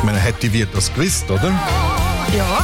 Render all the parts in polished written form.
meine, hätte wir das gewusst, oder? Ja.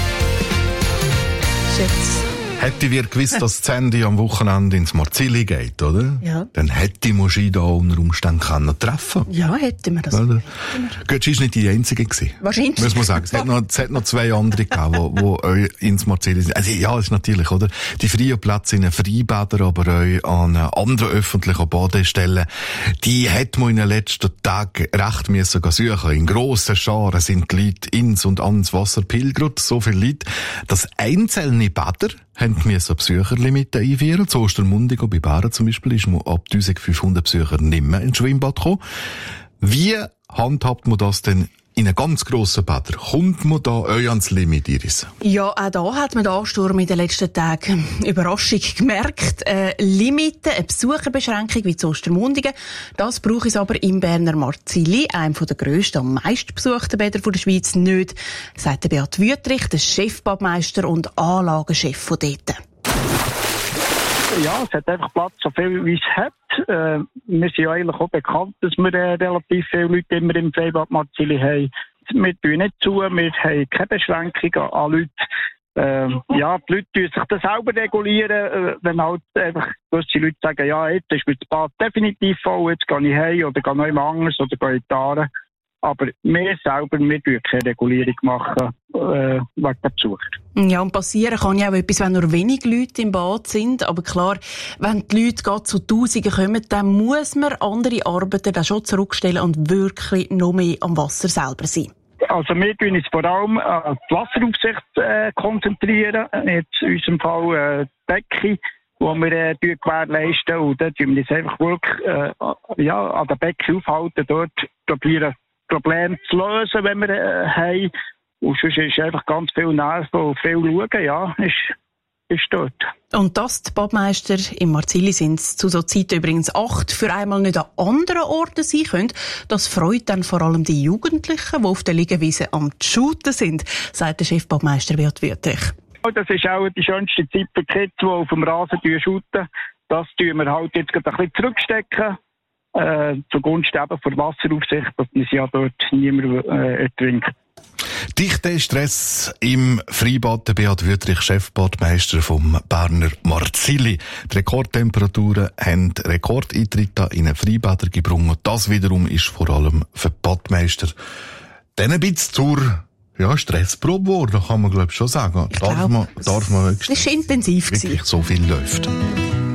Schätze. Hätte wir gewusst, dass das Handy am Wochenende ins Marzili geht, oder? Ja. Dann hätte man sie da unter Umständen treffen können. Ja, hätten wir das. Oder? Götsch ist nicht die Einzige gewesen. Wahrscheinlich. Muss man sagen. Es hat noch zwei andere gegeben, wo euch ins Marzili sind. Also, ja, ist natürlich, oder? Die freien Plätze in den Freibädern, aber euch an anderen öffentlichen Badestellen, die hätte man in den letzten Tagen recht müssen suchen. In grossen Scharen sind die Leute ins und ans Wasser pilgert. So viele Leute, dass einzelne Bäder haben Besucherlimite einführen. Zu Ostermundigen bei Bären zum Beispiel ist man ab 1500 Besucher nicht mehr ins Schwimmbad gekommen. Wie handhabt man das denn in einem ganz grossen Bäder? Kommt man da euch ans Limit, Iris? Ja, auch da hat man den Ansturm in den letzten Tagen Überraschung gemerkt. Limite, eine Besucherbeschränkung wie zu Ostermundigen, das braucht es aber im Berner Marzili, einem der grössten, am meisten besuchten Bäder der Schweiz, nicht, sagt der Beat Wüttrich, der Chefbadmeister und Anlagenchef von dort. Ja, es hat einfach Platz, so viel wie es hat. Wir sind ja eigentlich auch bekannt, dass wir relativ viele Leute immer im Freibad Marzili haben. Wir tun nicht zu, wir haben keine Beschränkung an Leute. Ja, die Leute tun sich das selber regulieren, wenn halt einfach gewisse Leute sagen, ja, jetzt ist das Bad definitiv voll, jetzt gehe ich heim oder gehe noch jemand anders oder gehe in die Aare. Aber wir selber, wir machen keine Regulierung machen, wegen der Besucher. Ja, und passieren kann ja auch etwas, wenn nur wenig Leute im Bad sind. Aber klar, wenn die Leute gerade zu Tausenden kommen, dann muss man andere Arbeiten dann schon zurückstellen und wirklich noch mehr am Wasser selber sein. Also wir tun uns vor allem auf die Wasseraufsicht konzentrieren. Jetzt in unserem Fall die Decke, die wir gewährleisten. Und dort tun wir uns einfach wirklich an der Decke aufhalten, dort probieren, Probleme zu lösen, wenn wir haben. Und sonst ist einfach ganz viel Nerven und viel Schauen, ja, ist dort. Und dass die Badmeister im Marzili sind zu so Zeit übrigens 8 für einmal nicht an anderen Orten sein können, das freut dann vor allem die Jugendlichen, die auf der Liegewiese am Shooten sind, sagt der Chefbadmeister Beat Wüttrich. Das ist auch die schönste Zeit für die Kids, die auf dem Rasen shooten. Das tun wir halt jetzt gerade ein bisschen zurückstecken. Zugunsten eben der Wasseraufsicht, dass man ja dort niemand ertrinkt. Dichter Stress im Freibad. Der Beat Wüttrich, Chefbadmeister vom Berner Marzili. Die Rekordtemperaturen haben Rekordeintritte in den Freibäder gebracht. Das wiederum ist vor allem für die Badmeister dann ein bisschen zur Stressprobe geworden, kann man glaube ich schon sagen. Darf man es war intensiv. Wirklich so viel läuft.